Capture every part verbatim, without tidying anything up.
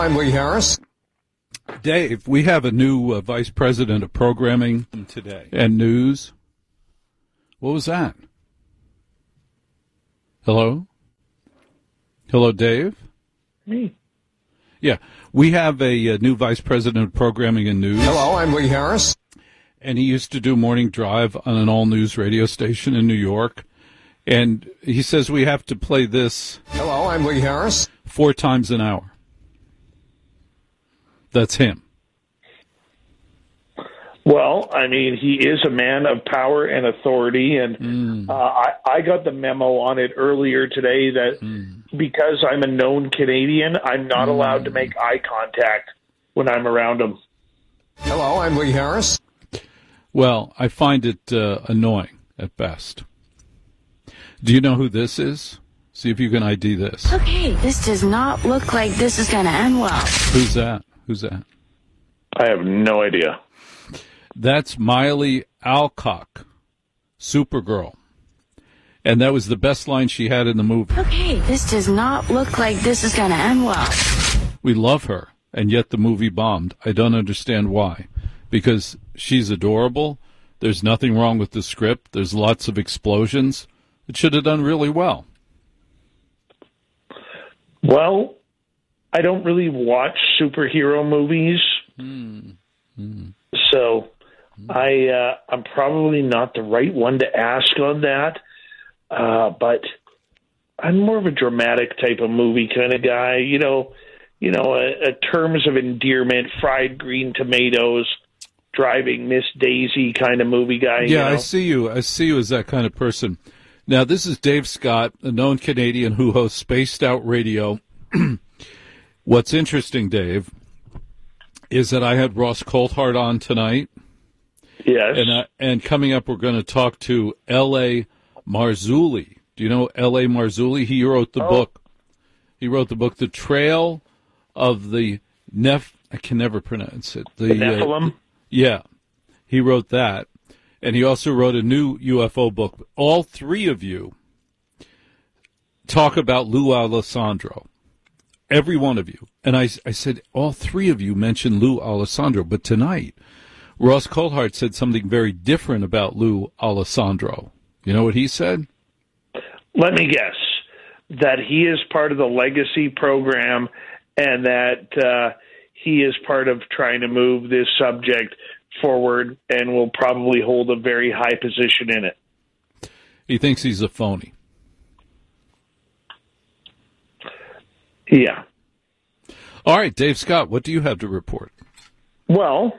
I'm Lee Harris. Dave, we have a new uh, vice president of programming today and news. What was that? Hello? Hello, Dave? Me. Yeah, we have a, a new vice president of programming and news. Hello, I'm Lee Harris. And he used to do Morning Drive on an all-news radio station in New York. And he says we have to play this. Hello, I'm Lee Harris. Four times an hour. That's him. Well, I mean, he is a man of power and authority, and mm. uh, I, I got the memo on it earlier today that mm. because I'm a known Canadian, I'm not mm. allowed to make eye contact when I'm around him. Hello, I'm Lee Harris. Well, I find it uh, annoying at best. Do you know who this is? See if you can I D this. Okay, this does not look like this is going to end well. Who's that? Who's that? I have no idea. That's Miley Alcock, Supergirl. And that was the best line she had in the movie. Okay, this does not look like this is going to end well. We love her, and yet the movie bombed. I don't understand why. Because she's adorable. There's nothing wrong with the script. There's lots of explosions. It should have done really well. Well, I don't really watch superhero movies. Mm. Mm. So I, uh, I'm probably not the right one to ask on that, uh, but I'm more of a dramatic type of movie kind of guy. You know, you know, a, a terms of endearment, fried green tomatoes, driving Miss Daisy kind of movie guy. Yeah, you know? I see you. I see you as that kind of person. Now, this is Dave Scott, a known Canadian who hosts Spaced Out Radio. What's interesting, Dave, is that I had Ross Coulthart on tonight. Yes. And, uh, and coming up, we're going to talk to L A. Marzulli. Do you know L A. Marzulli? He wrote the oh. book. He wrote the book, The Trail of the Neph... I can never pronounce it. The, the Nephilim? Uh, yeah. He wrote that. And he also wrote a new U F O book. All three of you talk about Lou Alessandro. Every one of you. And I, I said, all three of you mentioned Lou Alessandro. But tonight, Ross Coulthart said something very different about Lou Alessandro. You know what he said? Let me guess. That he is part of the legacy program and that uh, he is part of trying to move this subject forward and will probably hold a very high position in it. He thinks he's a phony. Yeah. All right, Dave Scott, what do you have to report? Well,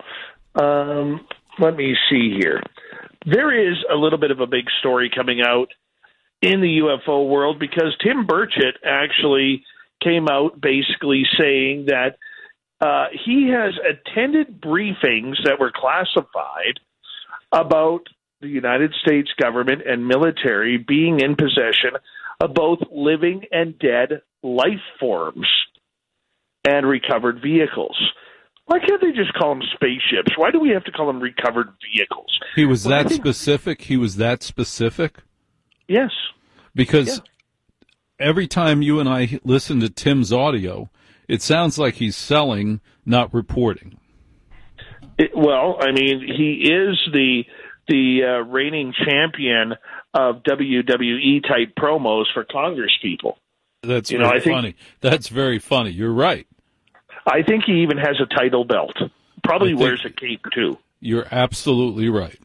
um, let me see here. There is a little bit of a big story coming out in the U F O world because Tim Burchett actually came out basically saying that uh, he has attended briefings that were classified about the United States government and military being in possession of both living and dead life forms and recovered vehicles. Why can't they just call them spaceships? Why do we have to call them recovered vehicles? He was that specific? He was that specific? Yes. Because yeah. every time you and I listen to Tim's audio, it sounds like he's selling, not reporting. It, well, I mean, he is the the uh, reigning champion of W W E type promos for Congress people. That's you very know, I funny. Think, That's very funny. You're right. I think he even has a title belt. Probably wears a cape, too. You're absolutely right.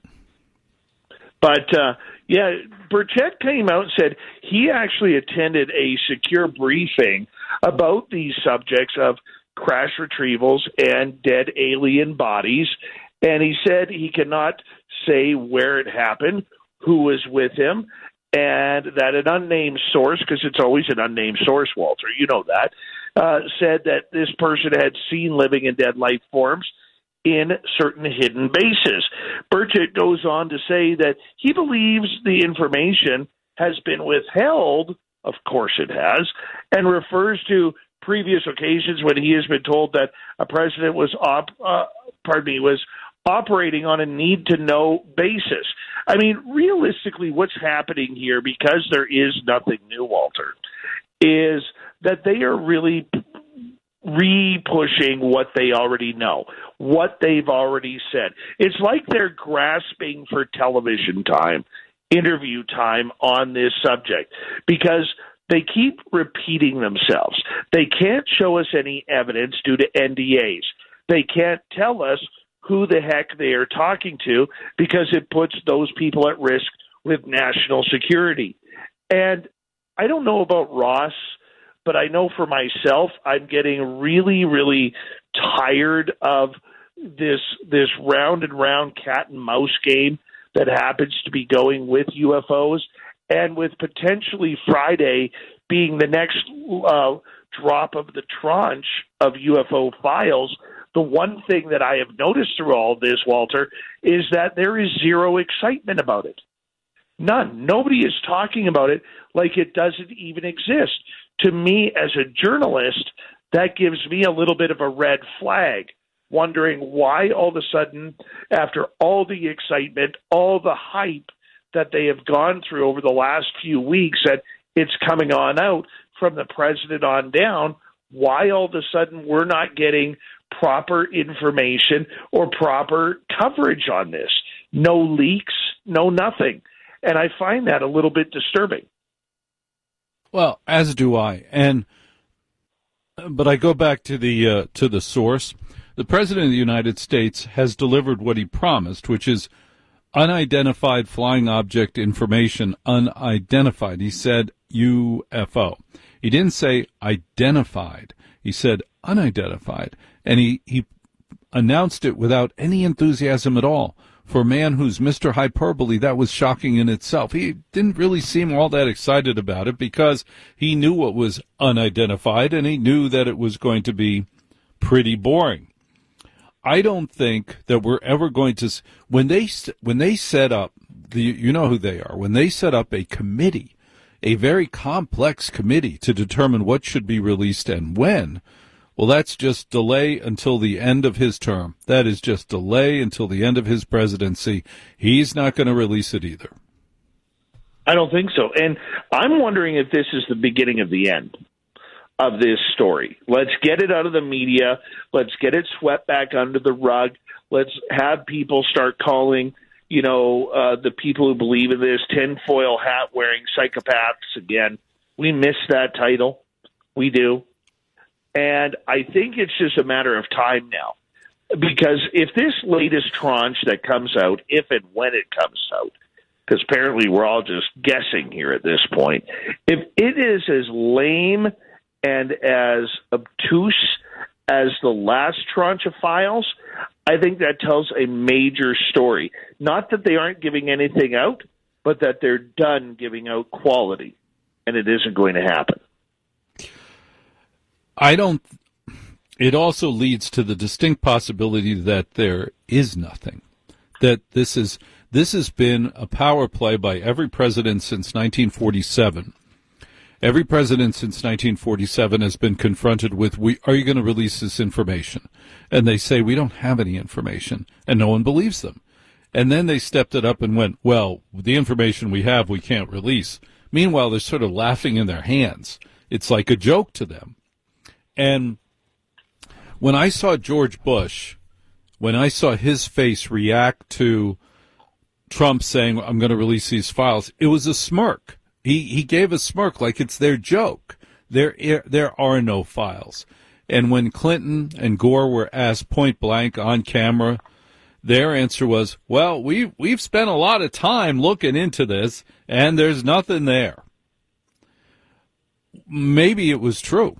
But, uh, yeah, Burchett came out and said he actually attended a secure briefing about these subjects of crash retrievals and dead alien bodies. And he said he cannot say where it happened, who was with him, and that an unnamed source, because it's always an unnamed source, Walter, you know that, uh, said that this person had seen living and dead life forms in certain hidden bases. Burchett goes on to say that he believes the information has been withheld, of course it has, and refers to previous occasions when he has been told that a president was op, uh, pardon me, was operating on a need-to-know basis. I mean, realistically, what's happening here, because there is nothing new, Walter, is that they are really re-pushing what they already know, what they've already said. It's like they're grasping for television time, interview time on this subject, because they keep repeating themselves. They can't show us any evidence due to N D As. They can't tell us who the heck they are talking to, because it puts those people at risk with national security. And I don't know about Ross, but I know for myself, I'm getting really, really tired of this this round and round cat and mouse game that happens to be going with U F Os, and with potentially Friday being the next uh, drop of the tranche of U F O files. The one thing that I have noticed through all this, Walter, is that there is zero excitement about it. None. Nobody is talking about it like it doesn't even exist. To me, as a journalist, that gives me a little bit of a red flag, wondering why all of a sudden, after all the excitement, all the hype that they have gone through over the last few weeks, that it's coming on out from the president on down, why all of a sudden we're not getting proper information or proper coverage on this. No leaks, no nothing. And I find that a little bit disturbing. Well, as do I. And but I go back to the uh, to the source. The President of the United States has delivered what he promised, which is unidentified flying object information, unidentified. He said U F O. He didn't say identified. He said unidentified. And he, he announced it without any enthusiasm at all. For a man who's Mister Hyperbole, that was shocking in itself. He didn't really seem all that excited about it because he knew what was unidentified, and he knew that it was going to be pretty boring. I don't think that we're ever going to when they when they set up the you know who they are when they set up a committee, a very complex committee to determine what should be released and when. Well, that's just delay until the end of his term. That is just delay until the end of his presidency. He's not going to release it either. I don't think so. And I'm wondering if this is the beginning of the end of this story. Let's get it out of the media. Let's get it swept back under the rug. Let's have people start calling, you know, uh, the people who believe in this tinfoil hat wearing psychopaths again. We miss that title. We do. And I think it's just a matter of time now. Because if this latest tranche that comes out, if and when it comes out, because apparently we're all just guessing here at this point, if it is as lame and as obtuse as the last tranche of files, I think that tells a major story. Not that they aren't giving anything out, but that they're done giving out quality, and it isn't going to happen. I don't. It also leads to the distinct possibility that there is nothing. That this is this has been a power play by every president since nineteen forty-seven. Every president since nineteen forty-seven has been confronted with, "We are you going to release this information?" And they say, "We don't have any information," and no one believes them. And then they stepped it up and went, "Well, the information we have, we can't release." Meanwhile, they're sort of laughing in their hands. It's like a joke to them. And when I saw George Bush, when I saw his face react to Trump saying, "I'm going to release these files," it was a smirk. He he gave a smirk like it's their joke. There there are no files. And when Clinton and Gore were asked point blank on camera, their answer was, "Well, we we've spent a lot of time looking into this, and there's nothing there." Maybe it was true.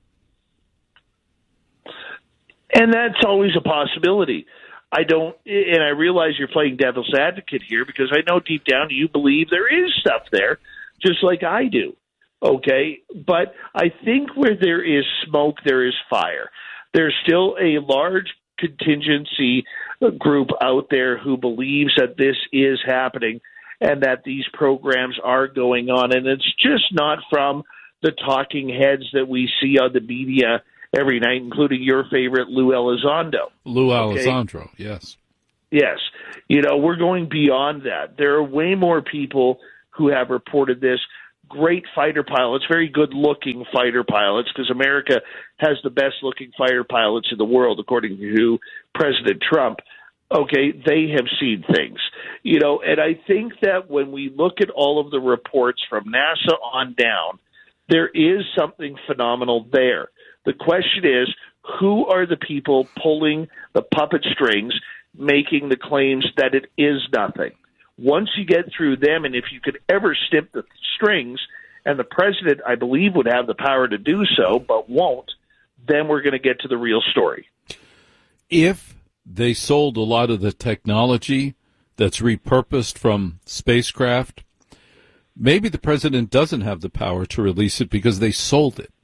And that's always a possibility. I don't, and I realize you're playing devil's advocate here because I know deep down you believe there is stuff there, just like I do. Okay? But I think where there is smoke, there is fire. There's still a large contingency group out there who believes that this is happening and that these programs are going on. And it's just not from the talking heads that we see on the media every night, including your favorite Lou Elizondo. Lou okay? Elizondo, yes. Yes. You know, we're going beyond that. There are way more people who have reported this. great fighter pilots, very good-looking fighter pilots, because America has the best-looking fighter pilots in the world, according to President Trump. Okay, they have seen things. You know, and I think that when we look at all of the reports from NASA on down, there is something phenomenal there. The question is, who are the people pulling the puppet strings, making the claims that it is nothing? Once you get through them, and if you could ever snip the strings, and the president, I believe, would have the power to do so, but won't, then we're going to get to the real story. If they sold a lot of the technology that's repurposed from spacecraft, maybe the president doesn't have the power to release it because they sold it.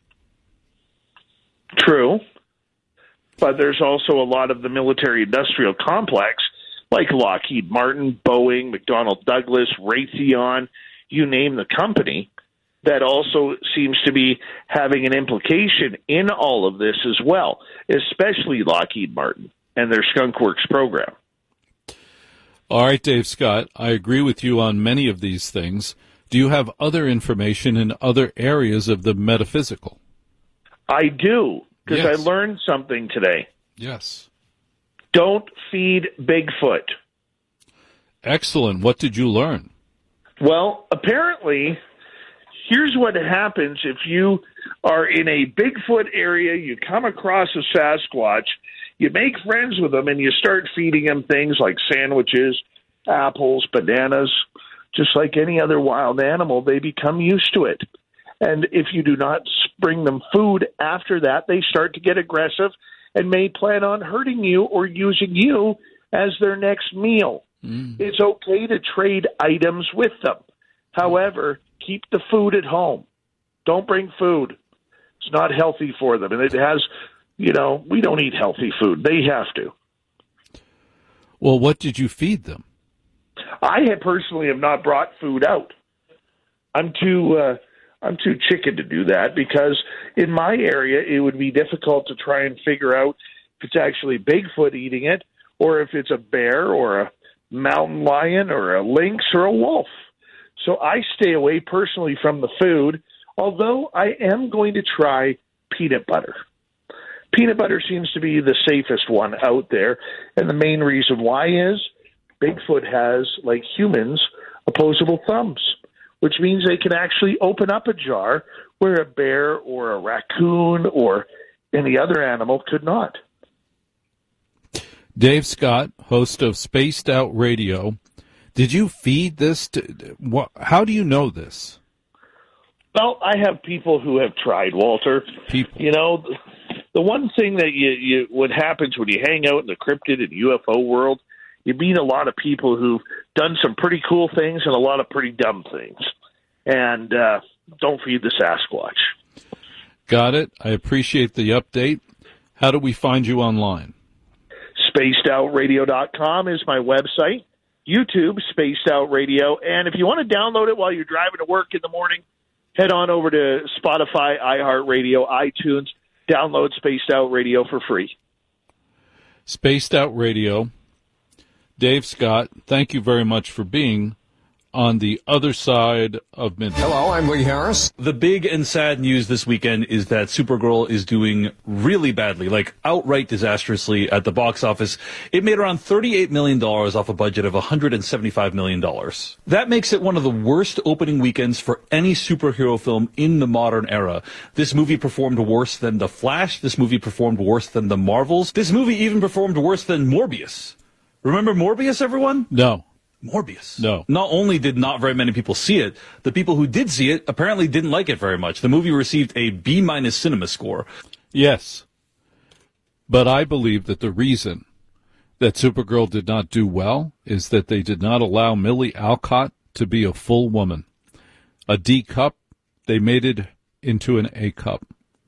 True. But there's also a lot of the military-industrial complex, like Lockheed Martin, Boeing, McDonnell Douglas, Raytheon, you name the company, that also seems to be having an implication in all of this as well, especially Lockheed Martin and their Skunk Works program. All right, Dave Scott, I agree with you on many of these things. Do you have other information in other areas of the metaphysical? I do, because Yes. I learned something today. Yes. Don't feed Bigfoot. Excellent. What did you learn? Well, apparently, here's what happens if you are in a Bigfoot area, you come across a Sasquatch, you make friends with them, and you start feeding them things like sandwiches, apples, bananas. Just like any other wild animal, they become used to it. And if you do not bring them food after that, they start to get aggressive and may plan on hurting you or using you as their next meal. Mm. It's okay to trade items with them. However, keep the food at home. Don't bring food. It's not healthy for them. And it has, you know, we don't eat healthy food. They have to. Well, what did you feed them? I have personally have not brought food out. I'm too... Uh, I'm too chicken to do that because in my area, it would be difficult to try and figure out if it's actually Bigfoot eating it or if it's a bear or a mountain lion or a lynx or a wolf. So I stay away personally from the food, although I am going to try peanut butter. Peanut butter seems to be the safest one out there, and the main reason why is Bigfoot has, like humans, opposable thumbs, which means they can actually open up a jar where a bear or a raccoon or any other animal could not. Dave Scott, host of Spaced Out Radio. Did you feed this to, what, how do you know this? Well, I have people who have tried, Walter. People. You know, the one thing that you, you what happens when you hang out in the cryptid and U F O world, you meet a lot of people who've done some pretty cool things and a lot of pretty dumb things. And uh, don't feed the Sasquatch. Got it. I appreciate the update. How do we find you online? spaced out radio dot com is my website. YouTube, Spaced Out Radio. And if you want to download it while you're driving to work in the morning, head on over to Spotify, iHeartRadio, iTunes. Download Spaced Out Radio for free. Spaced Out Radio. Dave Scott, thank you very much for being on the other side of midnight. Hello, I'm Lee Harris. The big and sad news this weekend is that Supergirl is doing really badly, like outright disastrously at the box office. It made around thirty-eight million dollars off a budget of one hundred seventy-five million dollars. That makes it one of the worst opening weekends for any superhero film in the modern era. This movie performed worse than The Flash. This movie performed worse than The Marvels. This movie even performed worse than Morbius. Remember Morbius, everyone? No. Morbius. No. Not only did not very many people see it, the people who did see it apparently didn't like it very much. The movie received a B-minus cinema score. Yes. But I believe that the reason that Supergirl did not do well is that they did not allow Millie Alcott to be a full woman. A D cup, they made it into an A cup.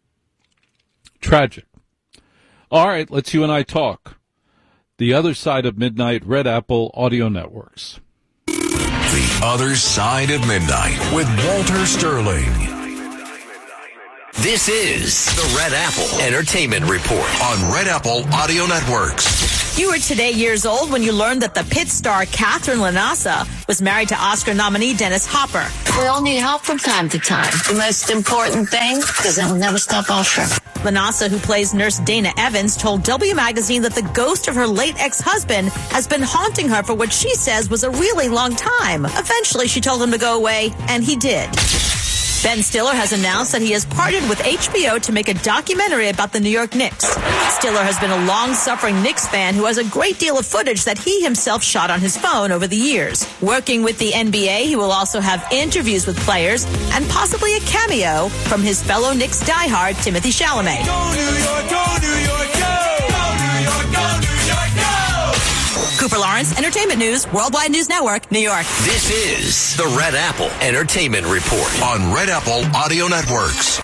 Tragic. All right, let's you and I talk. The Other Side of Midnight, Red Apple Audio Networks. The Other Side of Midnight with Walter Sterling. This is the Red Apple Entertainment Report On Red Apple Audio Networks. You were today years old when you learned that the Pit star Catherine Lanasa was married to Oscar nominee Dennis Hopper. We all need help from time to time. The most important thing, because it will never stop offering. Lanasa, who plays nurse Dana Evans, told W Magazine that the ghost of her late ex-husband has been haunting her for what she says was a really long time. Eventually, she told him to go away, and he did. Ben Stiller has announced that he has partnered with H B O to make a documentary about the New York Knicks. Stiller has been a long-suffering Knicks fan who has a great deal of footage that he himself shot on his phone over the years. Working with the N B A, he will also have interviews with players and possibly a cameo from his fellow Knicks diehard, Timothy Chalamet. Go New York, go New York, go! Go New York, go New York, go! Cooper Lawrence, Entertainment News, Worldwide News Network, New York. This is the Red Apple Entertainment Report on Red Apple Audio Networks.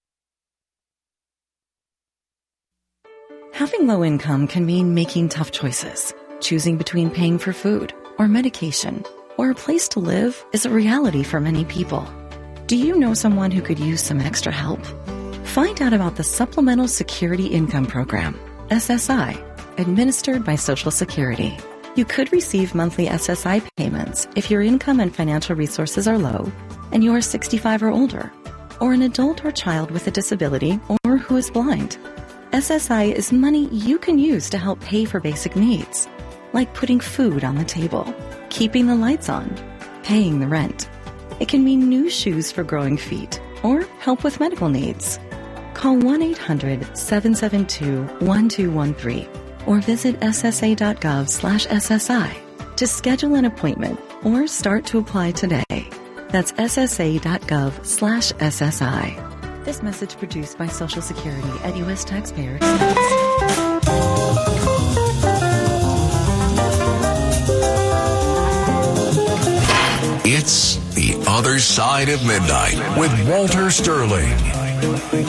Having low income can mean making tough choices. Choosing between paying for food or medication or a place to live is a reality for many people. Do you know someone who could use some extra help? Find out about the Supplemental Security Income Program, S S I, administered by Social Security. You could receive monthly S S I payments if your income and financial resources are low and you are sixty-five or older, or an adult or child with a disability or who is blind. S S I is money you can use to help pay for basic needs, like putting food on the table, keeping the lights on, paying the rent. It can mean new shoes for growing feet or help with medical needs. Call one eight hundred seven seven two one two one three or visit ssa.gov slash SSI to schedule an appointment or start to apply today. That's ssa.gov slash SSI. This message produced by Social Security at U S taxpayer expense. It's The Other Side of Midnight with Walter Sterling.